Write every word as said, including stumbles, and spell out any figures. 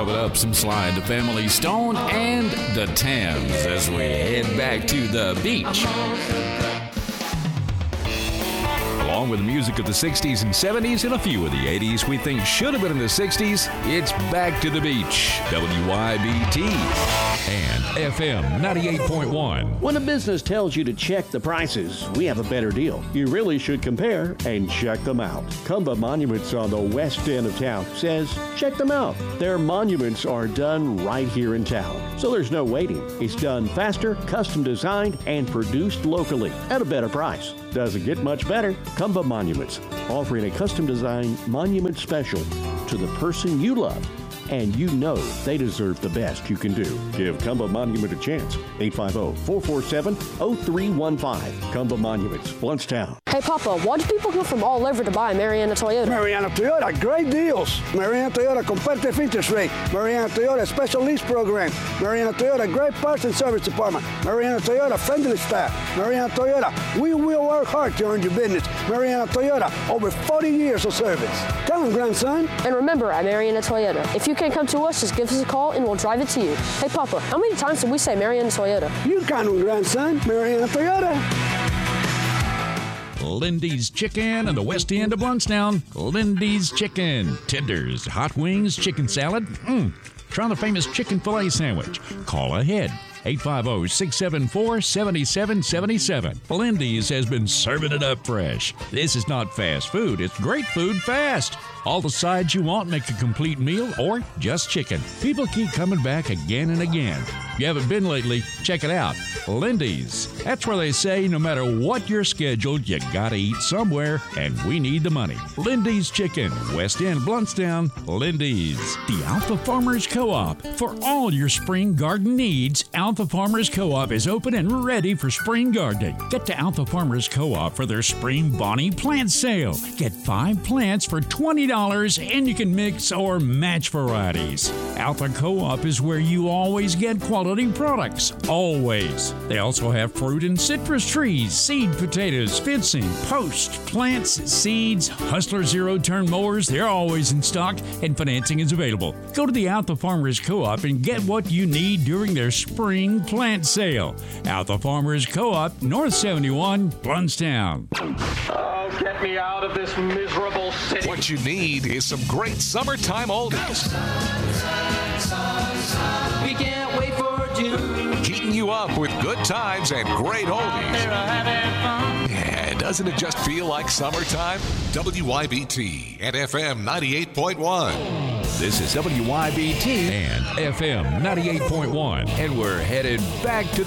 Coming up, some slide to Family Stone and the Thames as we head back to the beach. Along with the music of the sixties and seventies and a few of the eighties we think should have been in the sixties, it's back to the beach. W Y B T and F M ninety-eight point one. When a business tells you to check the prices, we have a better deal. You really should compare and check them out. Cumba Monuments on the west end of town says check them out. Their monuments are done right here in town, so there's no waiting. It's done faster, custom designed, and produced locally at a better price. Doesn't get much better. Cumba Monuments, offering a custom designed monument special to the person you love, and you know they deserve the best you can do. Give Cumba Monument a chance. eight five zero, four four seven, zero three one five. Cumba Monuments, Blountstown. Hey, Papa, why do people come from all over to buy Mariana Toyota? Mariana Toyota, great deals. Mariana Toyota, competitive interest rate. Mariana Toyota, special lease program. Mariana Toyota, great parts and service department. Mariana Toyota, friendly staff. Mariana Toyota, we will work hard to earn your business. Mariana Toyota, over forty years of service. Tell them, grandson. And remember, at Mariana Toyota, if you can't come to us, just give us a call and we'll drive it to you. Hey, Papa, how many times did we say Mariana Toyota? You count them, grandson. Mariana Toyota. Lindy's Chicken in the west end of Blountstown. Lindy's Chicken. Tenders, hot wings, chicken salad. Mmm. Try the famous chicken filet sandwich. Call ahead. eight five zero, six seven four, seven seven seven seven. Lindy's has been serving it up fresh. This is not fast food. It's great food fast. All the sides you want make a complete meal or just chicken. People keep coming back again and again. If you haven't been lately, check it out. Lindy's. That's where they say no matter what your schedule, you gotta eat somewhere, and we need the money. Lindy's Chicken, West End, Blountstown. Lindy's. The Alpha Farmers Co-op. For all your spring garden needs, Alpha Farmers Co-op is open and ready for spring gardening. Get to Alpha Farmers Co-op for their Spring Bonnie Plant Sale. Get five plants for twenty dollars and you can mix or match varieties. Alpha Co-op is where you always get quality products. Always. They also have fruit and citrus trees, seed potatoes, fencing, post, plants, seeds, Hustler zero-turn mowers. They're always in stock and financing is available. Go to the Alpha Farmers Co-op and get what you need during their spring plant sale. Alpha Farmers Co-op, North seventy-one, Blountstown. Oh, get me out of this miserable city. What you need is some great summertime oldies. We can't wait for June. Keeping you up with good times and great oldies. Yeah, doesn't it just feel like summertime? W Y B T and F M ninety-eight point one. This is W Y B T and F M ninety-eight point one, and we're headed back to the